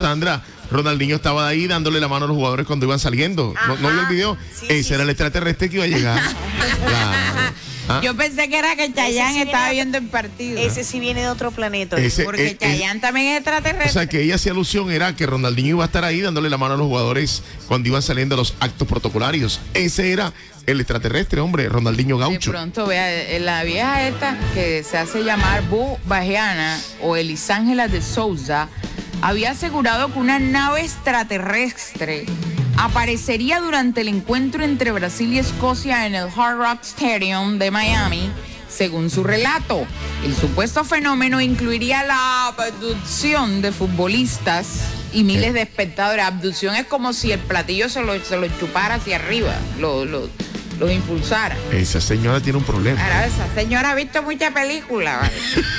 Sandra, Ronaldinho estaba ahí dándole la mano a los jugadores cuando iban saliendo. ¿No vio el video? Sí, Ese era el extraterrestre que iba a llegar. Claro. ¿Ah? Yo pensé que era que Chayanne estaba viendo el partido. Ese sí viene de otro planeta. Porque Chayanne también es extraterrestre. O sea, que ella hacía alusión era que Ronaldinho iba a estar ahí dándole la mano a los jugadores cuando iban saliendo los actos protocolarios. Ese era el extraterrestre, hombre, Ronaldinho Gaucho. De pronto, vea, la vieja esta que se hace llamar Bu Bajiana o Elisángela de Souza había asegurado que una nave extraterrestre aparecería durante el encuentro entre Brasil y Escocia en el Hard Rock Stadium de Miami. Según su relato, el supuesto fenómeno incluiría la abducción de futbolistas y miles de espectadores. Abducción es como si el platillo se lo chupara hacia arriba, lo impulsara. Esa señora tiene un problema. Ahora, esa señora ha visto mucha película, ¿vale?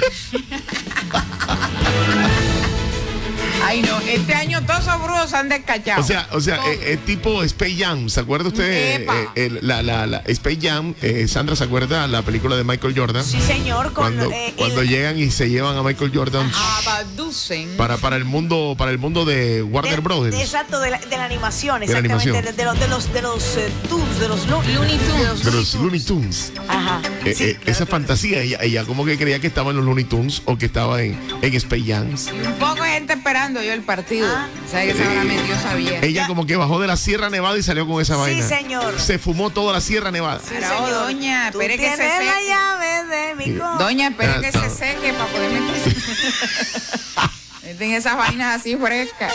Ay, no, este año todos esos brujos se han descachado. O sea, tipo Space Jam, ¿se acuerda usted? La Space Jam, Sandra, ¿se acuerda la película de Michael Jordan? Sí, señor. Cuando llegan y se llevan a Michael Jordan Abducen. para el mundo de Warner Brothers. Exacto, de la animación, de la exactamente. animación. De los Looney Tunes. De los Looney Tunes. Ajá. Sí, esa fantasía, ella como que creía que estaba en los Looney Tunes o que estaba en Space Jam. Y un poco de gente esperando yo el partido. O sea, que se la metió esa vieja. Ella como que bajó de la Sierra Nevada y salió con esa vaina. Sí, señor. Se fumó toda la Sierra Nevada. Sí, Pero, señor. doña, espere que se Tienes la seque. llave de mi corazón. Doña, espere que se seque para poder meter. Meten esas vainas así frescas.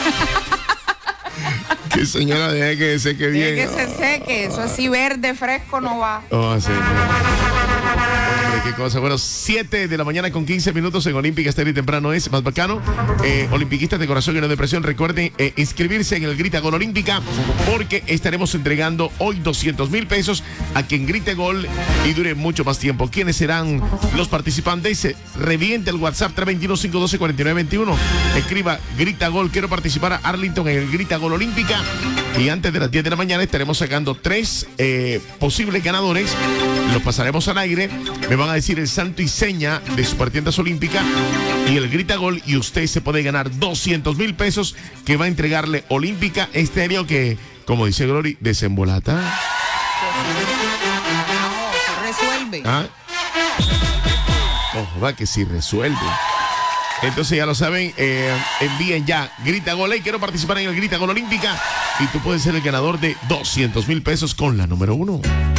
Que señora, deje que se seque bien. Deje que se seque. Eso así verde, fresco no va. Oh, sí. Hombre, qué cosa. Bueno, 7 de la mañana con 15 minutos en Olímpica Estéreo y temprano es más bacano. Olimpiquistas de corazón y no de presión, recuerden inscribirse en el Grita Gol Olímpica porque estaremos entregando hoy 200,000 pesos a quien grite gol y dure mucho más tiempo. ¿Quiénes serán los participantes? Reviente el WhatsApp 321-512-4921. Escriba Grita Gol, quiero participar a Arlington en el Grita Gol Olímpica. Y antes de las 10 de la mañana estaremos sacando 3 posibles ganadores. Los pasaremos al aire. Me van a decir el santo y seña de Supertiendas Olímpica y el Grita Gol. Y usted se puede ganar 200,000 pesos que va a entregarle Olímpica Estéreo, que, como dice Glory, desembolata. No, se resuelve. ¿Ah? Ojo, va que sí resuelve. Entonces ya lo saben, envíen ya Grita Gol. Quiero participar en el Grita Gol Olímpica y tú puedes ser el ganador de 200,000 pesos con la número 1.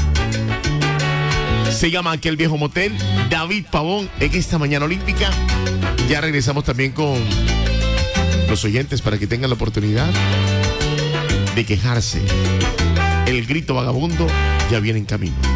Se llama Aquel Viejo Motel, David Pavón en esta mañana olímpica. Ya regresamos también con los oyentes para que tengan la oportunidad de quejarse. El grito vagabundo ya viene en camino.